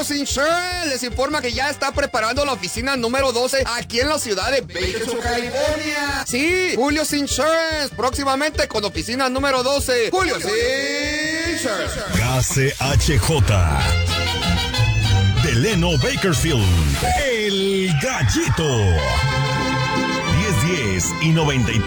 Julio's Insurance les informa que ya está preparando la oficina número 12 aquí en la ciudad de Bakersfield, California. Sí, Julio's Insurance, próximamente con oficina número 12. Julio's Insurance. KCHJ Delano Bakersfield, El Gallito. 1010 y 93.